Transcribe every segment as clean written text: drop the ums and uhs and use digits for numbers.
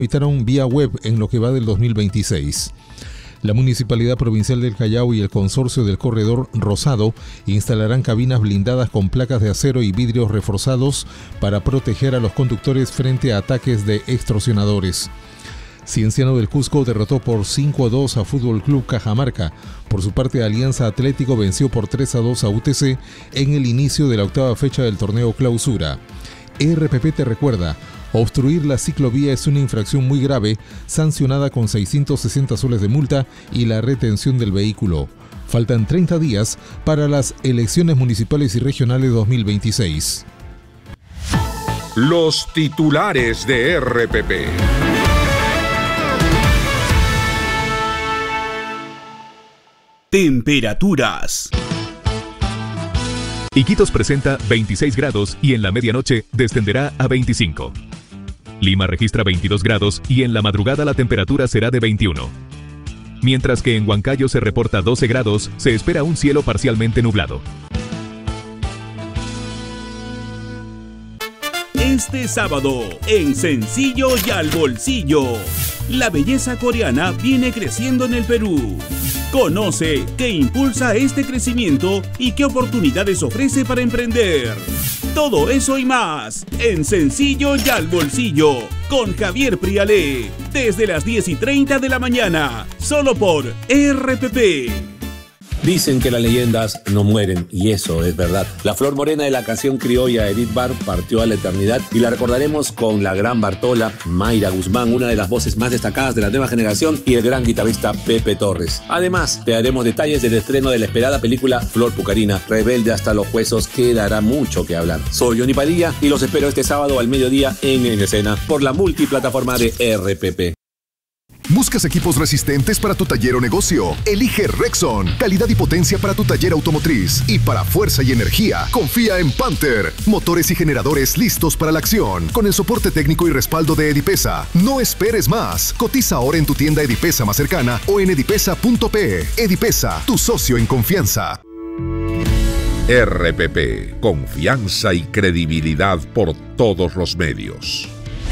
Invitaron vía web en lo que va del 2026. La Municipalidad Provincial del Callao y el Consorcio del Corredor Rosado instalarán cabinas blindadas con placas de acero y vidrios reforzados para proteger a los conductores frente a ataques de extorsionadores. Cienciano del Cusco derrotó por 5-2 a Fútbol Club Cajamarca. Por su parte, Alianza Atlético venció por 3-2 a UTC en el inicio de la octava fecha del torneo Clausura. RPP te recuerda: obstruir la ciclovía es una infracción muy grave, sancionada con 660 soles de multa y la retención del vehículo. Faltan 30 días para las elecciones municipales y regionales 2026. Los titulares de RPP. Temperaturas. Iquitos presenta 26 grados y en la medianoche descenderá a 25. Lima registra 22 grados y en la madrugada la temperatura será de 21. Mientras que en Huancayo se reporta 12 grados, se espera un cielo parcialmente nublado. Este sábado, en Sencillo y al Bolsillo, la belleza coreana viene creciendo en el Perú. Conoce qué impulsa este crecimiento y qué oportunidades ofrece para emprender. Todo eso y más en Sencillo y al Bolsillo con Javier Prialé desde las 10:30 de la mañana, solo por RPP. Dicen que las leyendas no mueren, y eso es verdad. La flor morena de la canción criolla Edith Bar partió a la eternidad y la recordaremos con la gran Bartola, Mayra Guzmán, una de las voces más destacadas de la nueva generación, y el gran guitarrista Pepe Torres. Además, te daremos detalles del estreno de la esperada película Flor Pucarina, rebelde hasta los huesos, que dará mucho que hablar. Soy Johnny Padilla y los espero este sábado al mediodía en Escena por la multiplataforma de RPP. ¿Buscas equipos resistentes para tu taller o negocio? Elige Rexon. Calidad y potencia para tu taller automotriz. Y para fuerza y energía, confía en Panther. Motores y generadores listos para la acción. Con el soporte técnico y respaldo de Edipesa. No esperes más. Cotiza ahora en tu tienda Edipesa más cercana o en edipesa.pe. Edipesa, tu socio en confianza. RPP, confianza y credibilidad por todos los medios.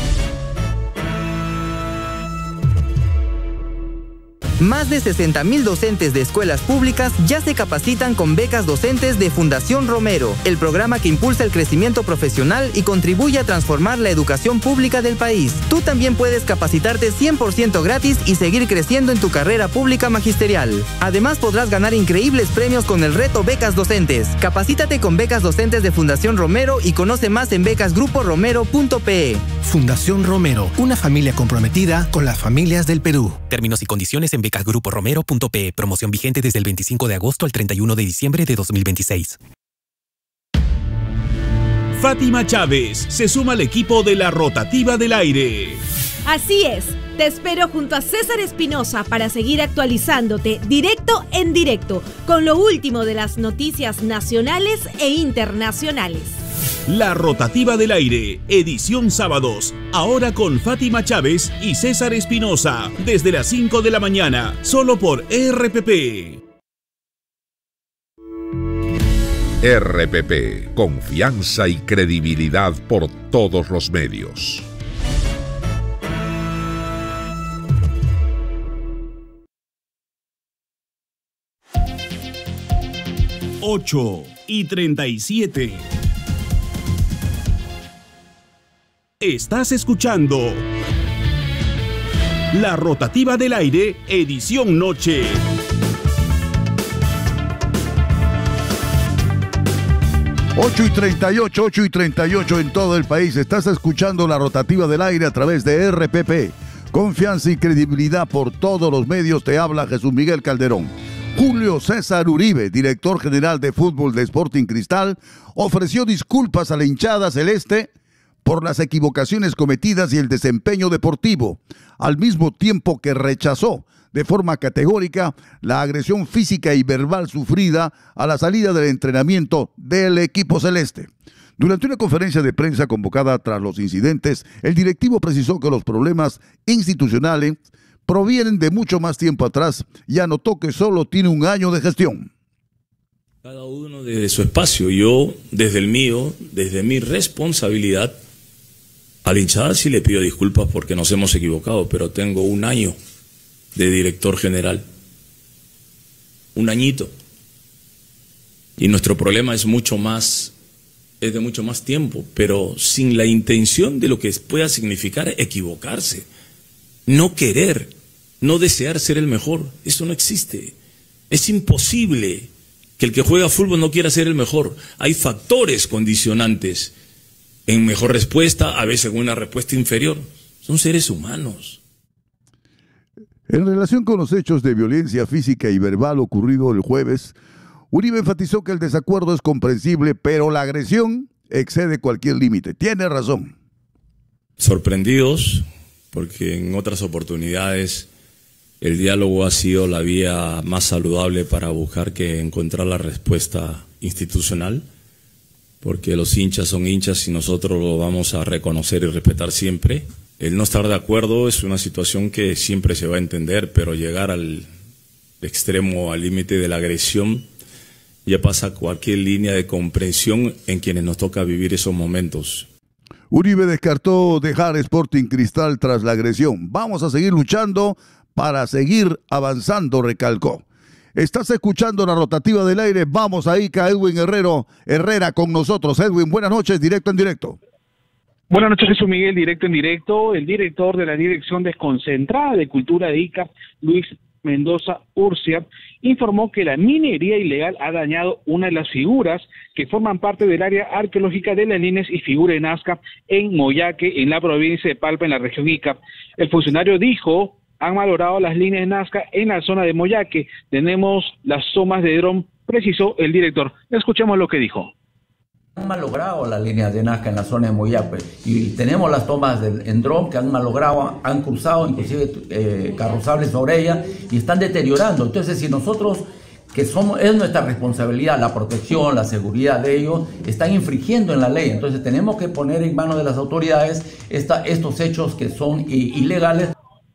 Más de 60.000 docentes de escuelas públicas ya se capacitan con becas docentes de Fundación Romero, el programa que impulsa el crecimiento profesional y contribuye a transformar la educación pública del país. Tú también puedes capacitarte 100% gratis y seguir creciendo en tu carrera pública magisterial. Además, podrás ganar increíbles premios con el reto Becas Docentes. Capacítate con becas docentes de Fundación Romero y conoce más en becasgruporomero.pe. Fundación Romero, una familia comprometida con las familias del Perú. Términos y condiciones en becasgruporomero.pe. Promoción vigente desde el 25 de agosto al 31 de diciembre de 2026. Fátima Chávez se suma al equipo de la Rotativa del Aire. Así es, te espero junto a César Espinosa para seguir actualizándote directo en directo con lo último de las noticias nacionales e internacionales. La Rotativa del Aire, edición sábados, ahora con Fátima Chávez y César Espinosa, desde las 5 de la mañana, solo por RPP. RPP, confianza y credibilidad por todos los medios. Ocho y 37. Estás escuchando La Rotativa del Aire, edición noche. Ocho y 38 en todo el país. Estás escuchando La Rotativa del Aire a través de RPP. Confianza y credibilidad por todos los medios. Te habla Jesús Miguel Calderón. Julio César Uribe, director general de fútbol de Sporting Cristal, ofreció disculpas a la hinchada celeste por las equivocaciones cometidas y el desempeño deportivo, al mismo tiempo que rechazó de forma categórica la agresión física y verbal sufrida a la salida del entrenamiento del equipo celeste. Durante una conferencia de prensa convocada tras los incidentes, el directivo precisó que los problemas institucionales provienen de mucho más tiempo atrás y anotó que solo tiene un año de gestión. Cada uno desde su espacio, yo desde el mío, desde mi responsabilidad, A la hinchada sí le pido disculpas porque nos hemos equivocado, pero tengo 1 año de director general. 1 añito. Y nuestro problema es de mucho más tiempo, pero sin la intención de lo que pueda significar equivocarse. No querer, no desear ser el mejor. Eso no existe. Es imposible que el que juega fútbol no quiera ser el mejor. Hay factores condicionantes en mejor respuesta, a veces en una respuesta inferior. Son seres humanos. En relación con los hechos de violencia física y verbal ocurrido el jueves, Uribe enfatizó que el desacuerdo es comprensible, pero la agresión excede cualquier límite. Tiene razón. Sorprendidos, porque en otras oportunidades el diálogo ha sido la vía más saludable para buscar que encontrar la respuesta institucional, porque los hinchas son hinchas y nosotros lo vamos a reconocer y respetar siempre. El no estar de acuerdo es una situación que siempre se va a entender, pero llegar al extremo, al límite de la agresión, ya pasa cualquier línea de comprensión en quienes nos toca vivir esos momentos. Uribe descartó dejar Sporting Cristal tras la agresión. Vamos a seguir luchando para seguir avanzando, recalcó. Estás escuchando la rotativa del aire. Vamos ahí, Edwin Herrera con nosotros. Edwin, buenas noches, directo en directo. Buenas noches, Jesús Miguel, directo en directo. El director de la Dirección Desconcentrada de Cultura de Ica, Luis Mendoza Urcia, informó que la minería ilegal ha dañado una de las figuras que forman parte del área arqueológica de las líneas y figura de Nazca en Moyaque, en la provincia de Palpa, en la región Ica. El funcionario dijo: han malogrado las líneas de Nazca en la zona de Moyaque. Tenemos las tomas de dron, precisó el director. Escuchemos lo que dijo. Han malogrado las líneas de Nazca en la zona de Moyape y tenemos las tomas en dron que han malogrado, han cruzado inclusive carrozables sobre ellas y están deteriorando. Entonces, si nosotros, que somos, es nuestra responsabilidad la protección, la seguridad de ellos, están infringiendo en la ley. Entonces tenemos que poner en manos de las autoridades estos hechos que son ilegales.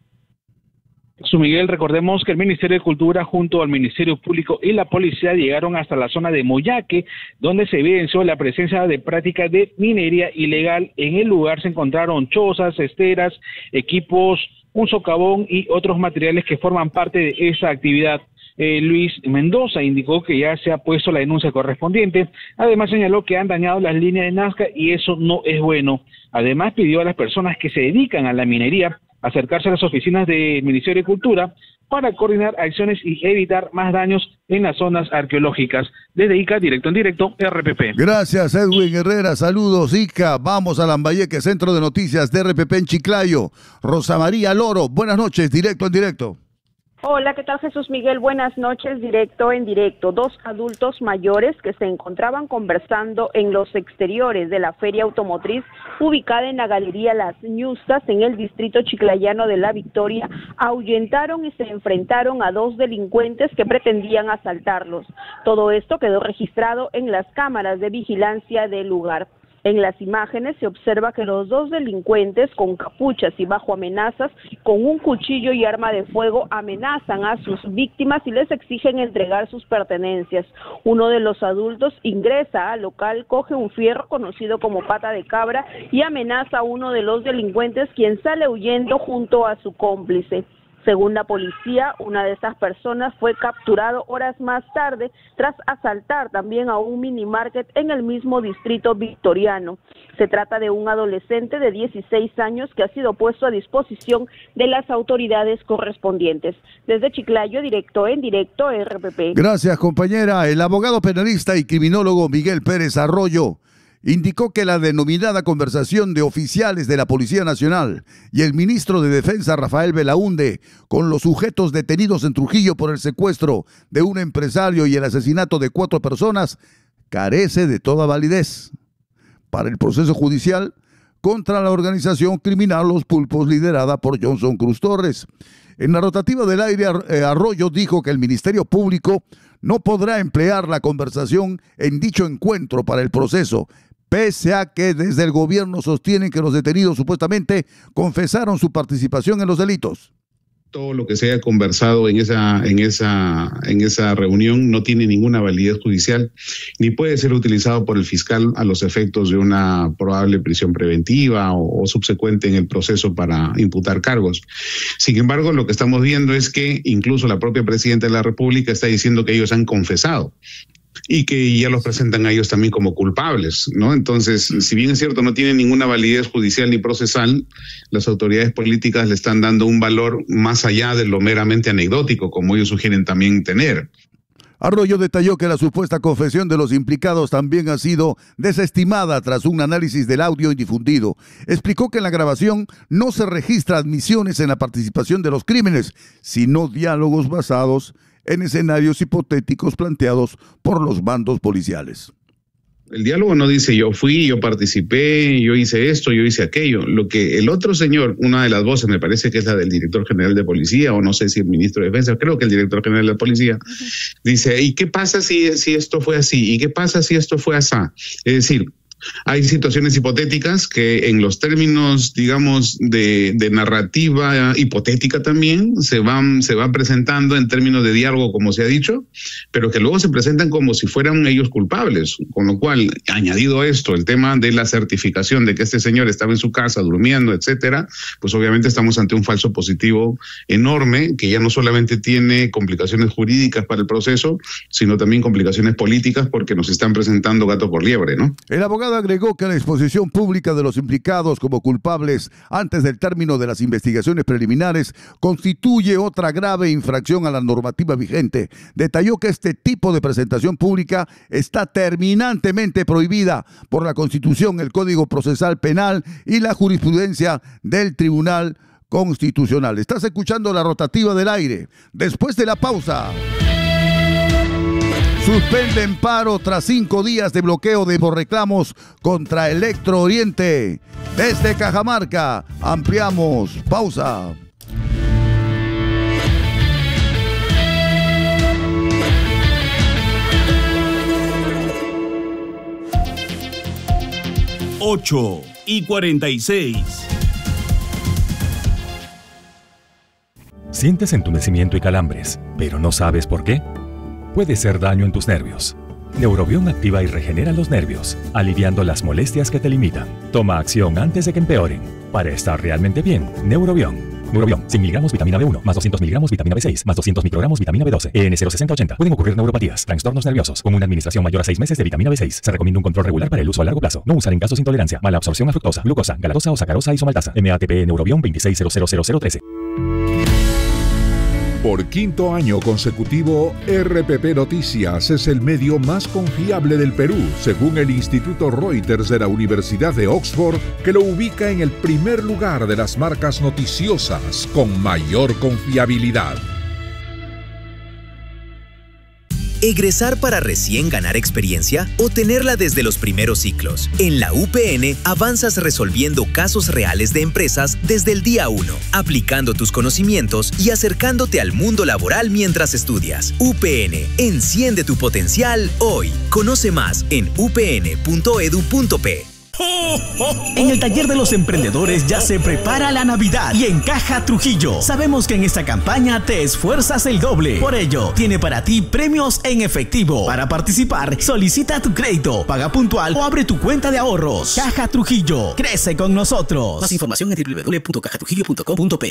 Jesús Miguel, recordemos que el Ministerio de Cultura junto al Ministerio Público y la policía llegaron hasta la zona de Moyaque, donde se evidenció la presencia de práctica de minería ilegal. En el lugar se encontraron chozas, esteras, equipos, un socavón y otros materiales que forman parte de esa actividad. Luis Mendoza indicó que ya se ha puesto la denuncia correspondiente. Además señaló que han dañado las líneas de Nazca y eso no es bueno. Además pidió a las personas que se dedican a la minería acercarse a las oficinas del Ministerio de Cultura para coordinar acciones y evitar más daños en las zonas arqueológicas. Desde Ica, directo en directo, RPP. Gracias, Edwin Herrera. Saludos, Ica. Vamos a Lambayeque, Centro de Noticias de RPP en Chiclayo. Rosa María Loro, buenas noches, directo en directo. Hola, ¿qué tal, Jesús Miguel? Buenas noches, directo en directo. 2 adultos mayores que se encontraban conversando en los exteriores de la Feria Automotriz ubicada en la Galería Las Ñustas en el distrito chiclayano de La Victoria ahuyentaron y se enfrentaron a 2 delincuentes que pretendían asaltarlos. Todo esto quedó registrado en las cámaras de vigilancia del lugar. En las imágenes se observa que los 2 delincuentes con capuchas y bajo amenazas, con un cuchillo y arma de fuego, amenazan a sus víctimas y les exigen entregar sus pertenencias. Uno de los adultos ingresa al local, coge un fierro conocido como pata de cabra y amenaza a uno de los delincuentes, quien sale huyendo junto a su cómplice. Según la policía, una de estas personas fue capturado horas más tarde tras asaltar también a un minimarket en el mismo distrito victoriano. Se trata de un adolescente de 16 años que ha sido puesto a disposición de las autoridades correspondientes. Desde Chiclayo, directo en directo, RPP. Gracias, compañera. El abogado penalista y criminólogo Miguel Pérez Arroyo indicó que la denominada conversación de oficiales de la Policía Nacional y el ministro de Defensa Rafael Belaúnde con los sujetos detenidos en Trujillo por el secuestro de un empresario y el asesinato de 4 personas carece de toda validez para el proceso judicial contra la organización criminal Los Pulpos liderada por Johnson Cruz Torres. En la rotativa del aire, Arroyo dijo que el Ministerio Público no podrá emplear la conversación en dicho encuentro para el proceso, pese a que desde el gobierno sostienen que los detenidos supuestamente confesaron su participación en los delitos. todo lo que se haya conversado en esa reunión no tiene ninguna validez judicial ni puede ser utilizado por el fiscal a los efectos de una probable prisión preventiva o subsecuente en el proceso para imputar cargos. Sin embargo, lo que estamos viendo es que incluso la propia presidenta de la República está diciendo que ellos han confesado y que ya los presentan a ellos también como culpables, ¿no? Entonces, si bien es cierto, no tienen ninguna validez judicial ni procesal, las autoridades políticas le están dando un valor más allá de lo meramente anecdótico, como ellos sugieren también tener. Arroyo detalló que la supuesta confesión de los implicados también ha sido desestimada tras un análisis del audio difundido. Explicó que en la grabación no se registra admisiones en la participación de los crímenes, sino diálogos basados en escenarios hipotéticos planteados por los bandos policiales. El diálogo no dice yo fui, yo participé, yo hice esto, yo hice aquello. Lo que el otro señor, una de las voces, me parece que es la del director general de policía, o no sé si el ministro de Defensa, creo que el director general de policía, dice, ¿y qué pasa si esto fue así? ¿Y qué pasa si esto fue así? Es decir, hay situaciones hipotéticas que en los términos, digamos, de narrativa hipotética también se van presentando en términos de diálogo, como se ha dicho, pero que luego se presentan como si fueran ellos culpables. Con lo cual, añadido a esto, el tema de la certificación de que este señor estaba en su casa durmiendo, etcétera, pues obviamente estamos ante un falso positivo enorme que ya no solamente tiene complicaciones jurídicas para el proceso, sino también complicaciones políticas porque nos están presentando gato por liebre, ¿no? El abogado agregó que la exposición pública de los implicados como culpables antes del término de las investigaciones preliminares constituye otra grave infracción a la normativa vigente. Detalló que este tipo de presentación pública está terminantemente prohibida por la Constitución, el Código Procesal Penal y la jurisprudencia del Tribunal Constitucional. Estás escuchando la rotativa del aire. Después de la pausa. Suspenden paro tras 5 días de bloqueo de reclamos contra Electro Oriente. Desde Cajamarca, ampliamos. Pausa. Ocho y 46. Sientes entumecimiento y calambres, pero no sabes por qué. Puede ser daño en tus nervios. Neurobión activa y regenera los nervios, aliviando las molestias que te limitan. Toma acción antes de que empeoren. Para estar realmente bien, Neurobión. Neurobión, 100 miligramos vitamina B1, más 200 miligramos vitamina B6, más 200 microgramos vitamina B12, EN 06080. Pueden ocurrir neuropatías, trastornos nerviosos, con una administración mayor a 6 meses de vitamina B6. Se recomienda un control regular para el uso a largo plazo. No usar en casos de intolerancia, mala absorción a fructosa, glucosa, galactosa o sacarosa isomaltasa. MATP Neurobión 26000013. Por quinto año consecutivo, RPP Noticias es el medio más confiable del Perú, según el Instituto Reuters de la Universidad de Oxford, que lo ubica en el primer lugar de las marcas noticiosas con mayor confiabilidad. ¿Egresar para recién ganar experiencia o tenerla desde los primeros ciclos? En la UPN avanzas resolviendo casos reales de empresas desde el día 1, aplicando tus conocimientos y acercándote al mundo laboral mientras estudias. UPN, enciende tu potencial hoy. Conoce más en upn.edu.p. En el taller de los emprendedores ya se prepara la Navidad y en Caja Trujillo sabemos que en esta campaña te esfuerzas el doble. Por ello, tiene para ti premios en efectivo. Para participar, solicita tu crédito, paga puntual o abre tu cuenta de ahorros. Caja Trujillo, crece con nosotros. Más información en www.cajatrujillo.com.p.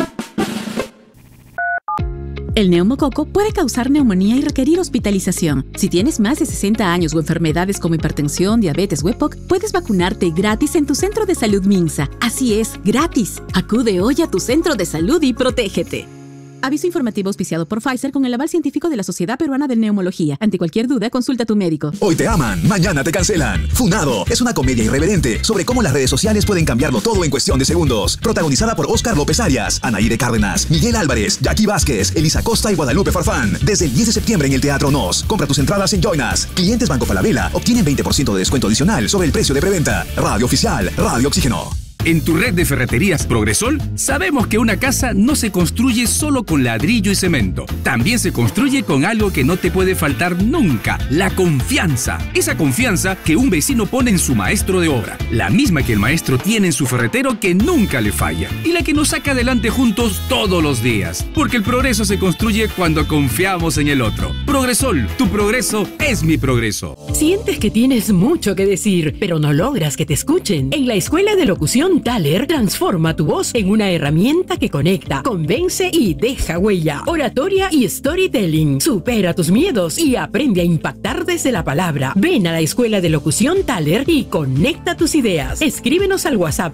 El neumococo puede causar neumonía y requerir hospitalización. Si tienes más de 60 años o enfermedades como hipertensión, diabetes o EPOC, puedes vacunarte gratis en tu centro de salud Minsa. Así es, gratis. Acude hoy a tu centro de salud y protégete. Aviso informativo auspiciado por Pfizer con el aval científico de la Sociedad Peruana de Neumología. Ante cualquier duda, consulta a tu médico. Hoy te aman, mañana te cancelan. Funado es una comedia irreverente sobre cómo las redes sociales pueden cambiarlo todo en cuestión de segundos. Protagonizada por Óscar López Arias, Anaíre Cárdenas, Miguel Álvarez, Jackie Vázquez, Elisa Costa y Guadalupe Farfán. Desde el 10 de septiembre en el Teatro Nos. Compra tus entradas en Joinas. Clientes Banco Falabella obtienen 20% de descuento adicional sobre el precio de preventa. Radio Oficial, Radio Oxígeno. En tu red de ferreterías Progresol, sabemos que una casa no se construye solo con ladrillo y cemento. También se construye con algo que no te puede faltar nunca, la confianza. Esa confianza que un vecino pone en su maestro de obra. La misma que el maestro tiene en su ferretero que nunca le falla. Y la que nos saca adelante juntos todos los días. Porque el progreso se construye cuando confiamos en el otro. Progresol, tu progreso es mi progreso. ¿Sientes que tienes mucho que decir, pero no logras que te escuchen? En la Escuela de Locución Thaler, transforma tu voz en una herramienta que conecta, convence y deja huella. Oratoria y storytelling. Supera tus miedos y aprende a impactar desde la palabra. Ven a la Escuela de Locución Thaler y conecta tus ideas. Escríbenos al WhatsApp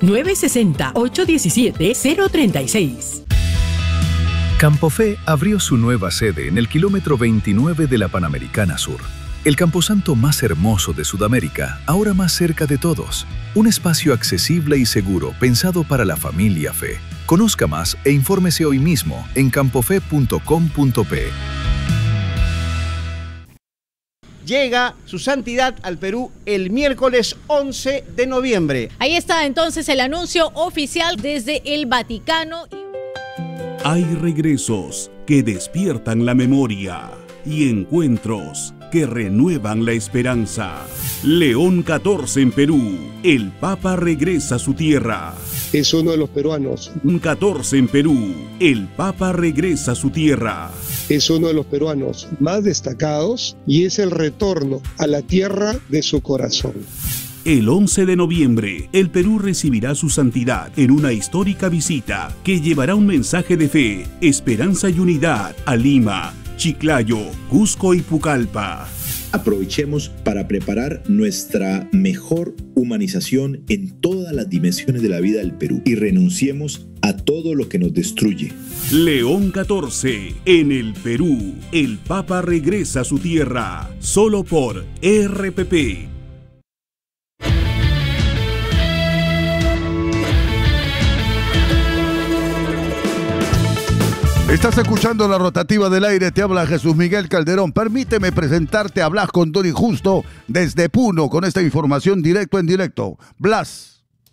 960-817-036. Campofe abrió su nueva sede en el kilómetro 29 de la Panamericana Sur. El camposanto más hermoso de Sudamérica, ahora más cerca de todos. Un espacio accesible y seguro pensado para la familia Fe. Conozca más e infórmese hoy mismo en campofe.com.pe. Llega su santidad al Perú el miércoles 11 de noviembre. Ahí está entonces el anuncio oficial desde el Vaticano. Hay regresos que despiertan la memoria y encuentros que renuevan la esperanza. León XIV en Perú. El Papa regresa a su tierra. Es uno de los peruanos. Un 14 en Perú. El Papa regresa a su tierra. Es uno de los peruanos más destacados y es el retorno a la tierra de su corazón. El 11 de noviembre, el Perú recibirá su santidad en una histórica visita que llevará un mensaje de fe, esperanza y unidad a Lima, Chiclayo, Cusco y Pucallpa. Aprovechemos para preparar nuestra mejor humanización en todas las dimensiones de la vida del Perú y renunciemos a todo lo que nos destruye. León XIV en el Perú. El Papa regresa a su tierra, solo por RPP. Estás escuchando la rotativa del aire, te habla Jesús Miguel Calderón. Permíteme presentarte a Blas Condori Justo desde Puno con esta información directo en directo. Blas.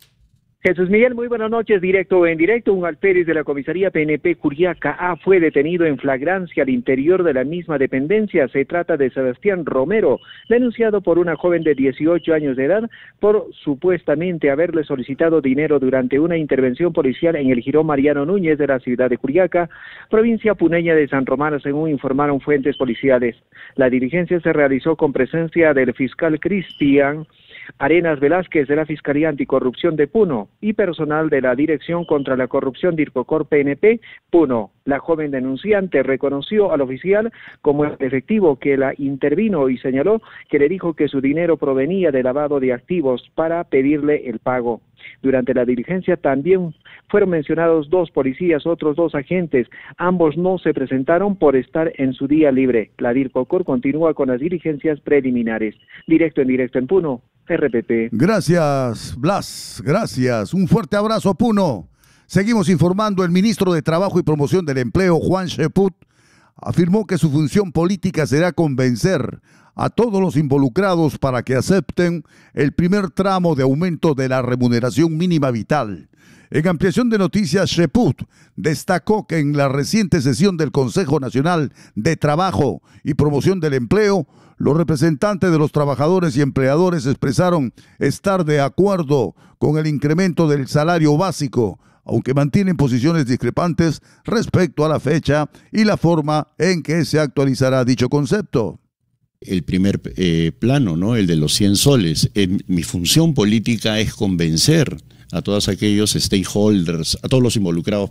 Jesús Miguel, muy buenas noches, directo en directo. Un alférez de la comisaría PNP Curiaca fue detenido en flagrancia al interior de la misma dependencia. Se trata de Sebastián Romero, denunciado por una joven de 18 años de edad por supuestamente haberle solicitado dinero durante una intervención policial en el Jirón Mariano Núñez de la ciudad de Curiaca, provincia puneña de San Román, según informaron fuentes policiales. La diligencia se realizó con presencia del fiscal Cristian Arenas Velázquez de la Fiscalía Anticorrupción de Puno y personal de la Dirección contra la Corrupción DIRCOCOR PNP Puno. La joven denunciante reconoció al oficial como el efectivo que la intervino y señaló que le dijo que su dinero provenía de lavado de activos para pedirle el pago. Durante la diligencia también fueron mencionados 2 policías, otros 2 agentes. Ambos no se presentaron por estar en su día libre. La DIRCOCOR continúa con las diligencias preliminares. Directo en Puno, RPP. Gracias, Blas. Gracias. Un fuerte abrazo, Puno. Seguimos informando. El ministro de Trabajo y Promoción del Empleo, Juan Cheput, afirmó que su función política será convencer a todos los involucrados para que acepten el primer tramo de aumento de la remuneración mínima vital. En ampliación de noticias, Cheput destacó que en la reciente sesión del Consejo Nacional de Trabajo y Promoción del Empleo, los representantes de los trabajadores y empleadores expresaron estar de acuerdo con el incremento del salario básico, aunque mantienen posiciones discrepantes respecto a la fecha y la forma en que se actualizará dicho concepto. El primer plano, ¿no? El de los 100 soles. Mi función política es convencer a todos aquellos stakeholders, a todos los involucrados,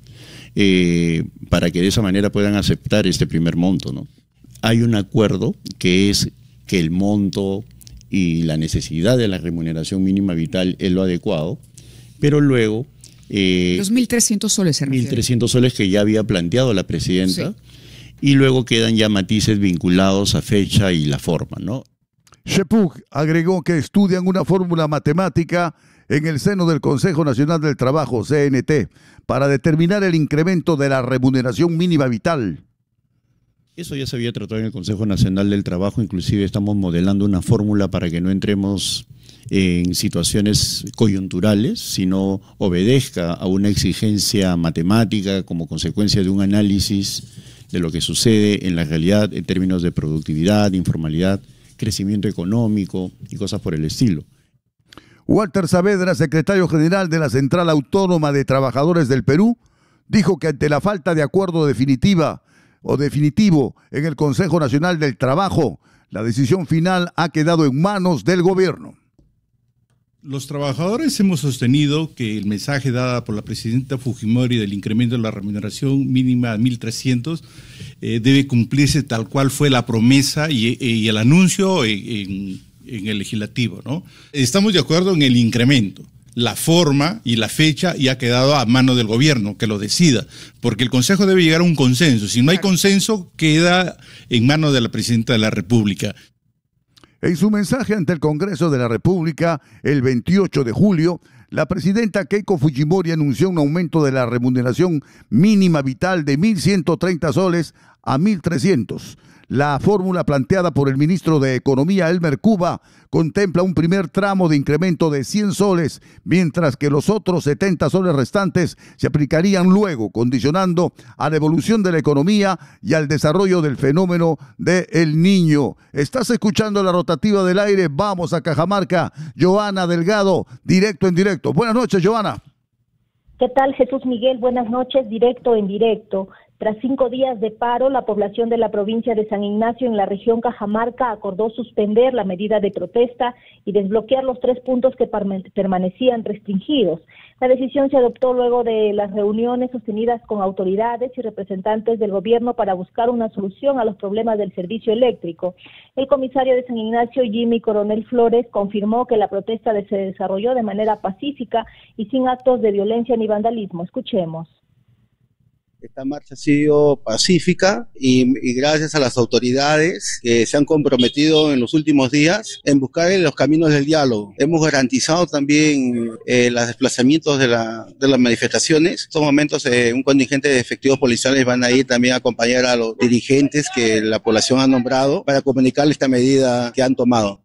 para que de esa manera puedan aceptar este primer monto, ¿no? Hay un acuerdo que es que el monto y la necesidad de la remuneración mínima vital es lo adecuado, pero luego... los 1.300 soles se refiere. 1.300 soles que ya había planteado la presidenta, sí. Y luego quedan ya matices vinculados a fecha y la forma, ¿no? Cheput agregó que estudian una fórmula matemática en el seno del Consejo Nacional del Trabajo, CNT, para determinar el incremento de la remuneración mínima vital. Eso ya se había tratado en el Consejo Nacional del Trabajo, inclusive estamos modelando una fórmula para que no entremos en situaciones coyunturales, sino obedezca a una exigencia matemática como consecuencia de un análisis de lo que sucede en la realidad en términos de productividad, informalidad, crecimiento económico y cosas por el estilo. Walter Saavedra, secretario general de la Central Autónoma de Trabajadores del Perú, dijo que ante la falta de acuerdo definitivo en el Consejo Nacional del Trabajo, la decisión final ha quedado en manos del gobierno. Los trabajadores hemos sostenido que el mensaje dado por la presidenta Fujimori del incremento de la remuneración mínima a 1.300 debe cumplirse tal cual fue la promesa y el anuncio en el legislativo, ¿no? Estamos de acuerdo en el incremento. La forma y la fecha ya ha quedado a mano del gobierno, que lo decida, porque el Consejo debe llegar a un consenso. Si no hay consenso, queda en manos de la presidenta de la República. En su mensaje ante el Congreso de la República, el 28 de julio, la presidenta Keiko Fujimori anunció un aumento de la remuneración mínima vital de 1.130 soles a 1.300. La fórmula planteada por el ministro de Economía, Elmer Cuba, contempla un primer tramo de incremento de 100 soles, mientras que los otros 70 soles restantes se aplicarían luego, condicionando a la evolución de la economía y al desarrollo del fenómeno del Niño. Estás escuchando la rotativa del aire. Vamos a Cajamarca. Joana Delgado, directo en directo. Buenas noches, Joana. ¿Qué tal, Jesús Miguel? Buenas noches, directo en directo. Tras 5 días de paro, la población de la provincia de San Ignacio en la región Cajamarca acordó suspender la medida de protesta y desbloquear los 3 puntos que permanecían restringidos. La decisión se adoptó luego de las reuniones sostenidas con autoridades y representantes del gobierno para buscar una solución a los problemas del servicio eléctrico. El comisario de San Ignacio, Jimmy Coronel Flores, confirmó que la protesta se desarrolló de manera pacífica y sin actos de violencia ni vandalismo. Escuchemos. Esta marcha ha sido pacífica y gracias a las autoridades que se han comprometido en los últimos días en buscar los caminos del diálogo. Hemos garantizado también los desplazamientos de las manifestaciones. En estos momentos un contingente de efectivos policiales van a ir también a acompañar a los dirigentes que la población ha nombrado para comunicarles esta medida que han tomado.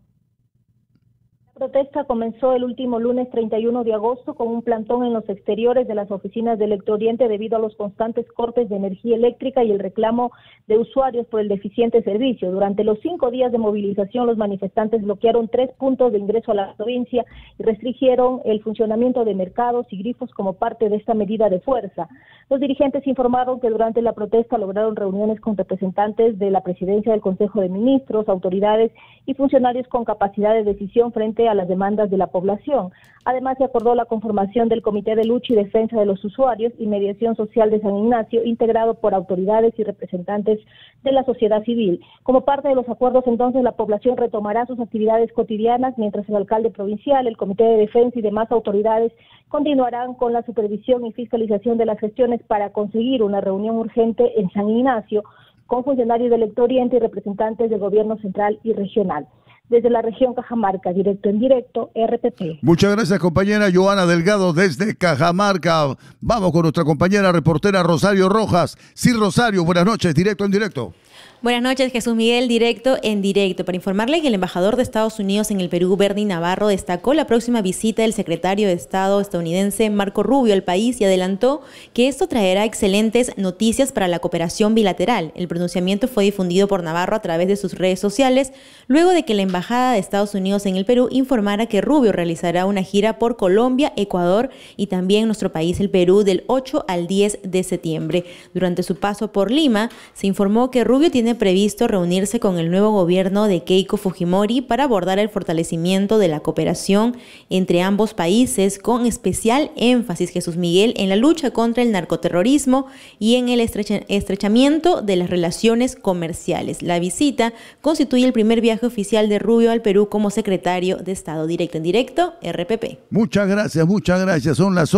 La protesta comenzó el último lunes 31 de agosto con un plantón en los exteriores de las oficinas de Electrooriente debido a los constantes cortes de energía eléctrica y el reclamo de usuarios por el deficiente servicio. Durante los 5 días de movilización, los manifestantes bloquearon 3 puntos de ingreso a la provincia y restringieron el funcionamiento de mercados y grifos como parte de esta medida de fuerza. Los dirigentes informaron que durante la protesta lograron reuniones con representantes de la presidencia del Consejo de Ministros, autoridades y funcionarios con capacidad de decisión frente a las demandas de la población. Además, se acordó la conformación del Comité de Lucha y Defensa de los Usuarios y Mediación Social de San Ignacio, integrado por autoridades y representantes de la sociedad civil. Como parte de los acuerdos, entonces, la población retomará sus actividades cotidianas, mientras el alcalde provincial, el Comité de Defensa y demás autoridades continuarán con la supervisión y fiscalización de las gestiones para conseguir una reunión urgente en San Ignacio con funcionarios de Electrooriente y representantes del gobierno central y regional. Desde la región Cajamarca, directo en directo, RPP. Muchas gracias, compañera Joana Delgado, desde Cajamarca. Vamos con nuestra compañera reportera Rosario Rojas. Sí, Rosario, buenas noches, directo en directo. Buenas noches, Jesús Miguel, directo en directo. Para informarle que el embajador de Estados Unidos en el Perú, Bernie Navarro, destacó la próxima visita del secretario de Estado estadounidense Marco Rubio al país y adelantó que esto traerá excelentes noticias para la cooperación bilateral. El pronunciamiento fue difundido por Navarro a través de sus redes sociales, luego de que la embajada de Estados Unidos en el Perú informara que Rubio realizará una gira por Colombia, Ecuador y también nuestro país, el Perú, del 8 al 10 de septiembre. Durante su paso por Lima, se informó que Rubio tiene previsto reunirse con el nuevo gobierno de Keiko Fujimori para abordar el fortalecimiento de la cooperación entre ambos países, con especial énfasis, Jesús Miguel, en la lucha contra el narcoterrorismo y en el estrechamiento de las relaciones comerciales. La visita constituye el primer viaje oficial de Rubio al Perú como secretario de Estado. Directo en directo, RPP. Muchas gracias, muchas gracias. Son las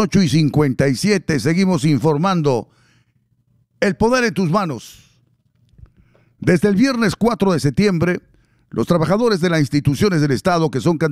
8:57. Seguimos informando. El poder en tus manos. Desde el viernes 4 de septiembre, los trabajadores de las instituciones del Estado que son